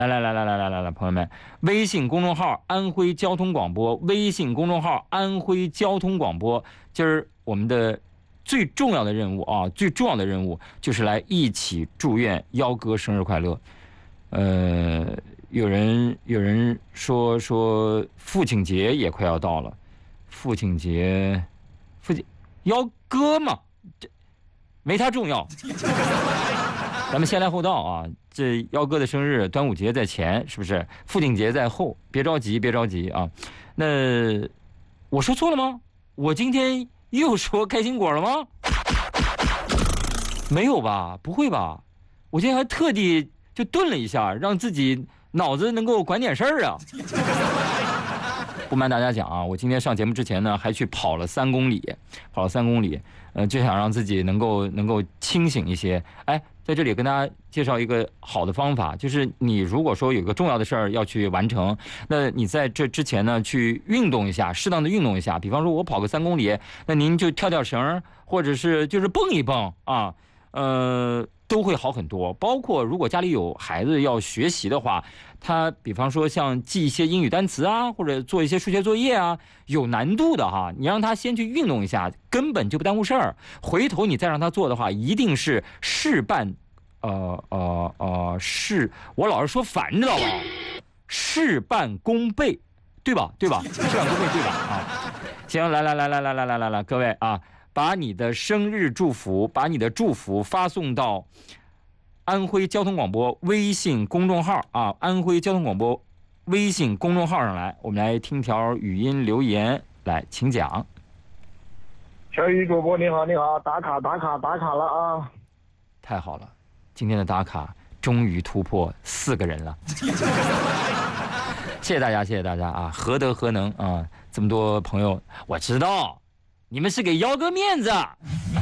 来，朋友们，微信公众号安徽交通广播，微信公众号安徽交通广播。今儿我们的最重要的任务啊，最重要的任务就是来一起祝愿幺哥生日快乐。有人说父亲节也快要到了，父亲幺哥嘛，这没他重要。咱们先来后到啊，这幺哥的生日，端午节在前，是不是？父亲节在后，别着急啊。那我说错了吗？我今天又说开心果了吗？没有吧？不会吧？我今天还特地就顿了一下，让自己脑子能够管点事儿啊。不瞒大家讲啊，我今天上节目之前呢，还去跑了3公里，就想让自己能够清醒一些。哎，在这里跟大家介绍一个好的方法，就是你如果说有个重要的事儿要去完成，那你在这之前呢，去运动一下，适当的运动一下。比方说我跑个3公里，那您就跳绳，或者是就是蹦一蹦啊，都会好很多。包括如果家里有孩子要学习的话，他比方说像记一些英语单词啊，或者做一些数学作业啊，有难度的哈，你让他先去运动一下，根本就不耽误事儿。回头你再让他做的话，一定是事半，我老是说反，知道吧？事半功倍，对吧？事半功倍，对吧？啊，行，来，各位啊。把你的生日祝福，把你的祝福发送到安徽交通广播微信公众号啊，安徽交通广播微信公众号上来。我们来听条语音留言，来，请讲。 小雨主播你好，打卡了啊！ 太好了，今天的打卡终于突破4个人了。谢谢大家啊，何德何能啊！这么多朋友，我知道。你们是给幺哥面子。